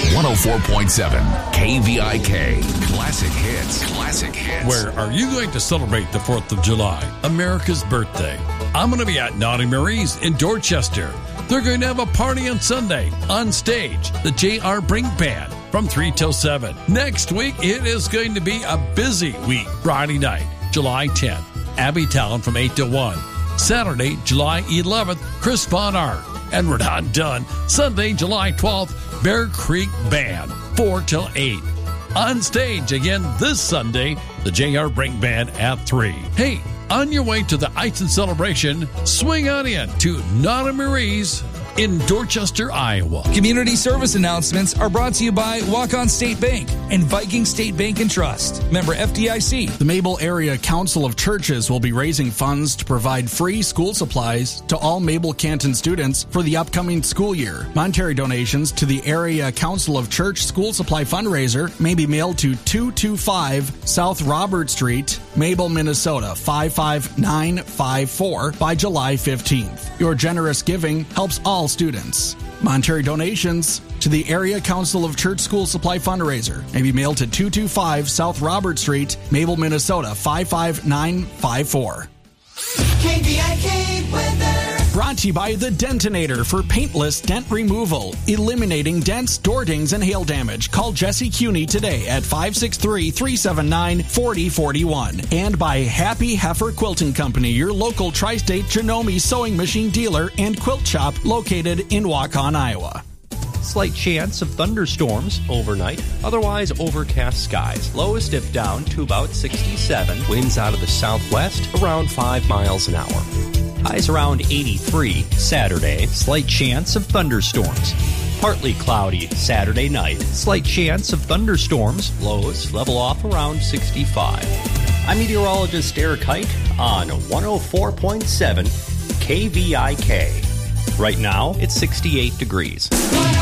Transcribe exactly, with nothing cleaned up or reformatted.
one oh four point seven K V I K. Classic hits. Classic hits. Where are you going to celebrate the fourth of July, America's birthday? I'm going to be at Naughty Marie's in Dorchester. They're going to have a party on Sunday on stage, the J R. Brink Band, from three till seven. Next week, it is going to be a busy week. Friday night, July tenth, Abbey Town from eight to one. Saturday, July eleventh, Chris Von Art. And we're not done. Sunday, July twelfth, Bear Creek Band, four till eight. On stage again this Sunday, the J R. Brink Band at three. Hey, on your way to the Ice and Celebration, swing on in to Naughty Marie's in Dorchester, Iowa. Community service announcements are brought to you by Walk-On State Bank and Viking State Bank and Trust. Member F D I C. The Mabel Area Council of Churches will be raising funds to provide free school supplies to all Mabel Canton students for the upcoming school year. Monetary donations to the Area Council of Church School Supply Fundraiser may be mailed to two two five South Robert Street, Mabel, Minnesota, five five nine five four by July fifteenth. Your generous giving helps all students. Monetary donations to the Area Council of Church School Supply Fundraiser may be mailed to two two five South Robert Street, Mabel, Minnesota, five five nine five four. K V I K weather. Brought to you by The Dentinator for paintless dent removal, eliminating dents, door dings, and hail damage. Call Jesse Cuney today at five six three, three seven nine, four zero four one. And by Happy Heifer Quilting Company, your local tri-state Janome sewing machine dealer and quilt shop located in Waukon, Iowa. Slight chance of thunderstorms overnight. Otherwise, overcast skies. Lowest dip down to about sixty-seven. Winds out of the southwest around five miles an hour. Highs around eighty-three Saturday. Slight chance of thunderstorms. Partly cloudy Saturday night. Slight chance of thunderstorms. Lows level off around sixty-five. I'm meteorologist Eric Hike on one oh four point seven K V I K. Right now, it's sixty-eight degrees.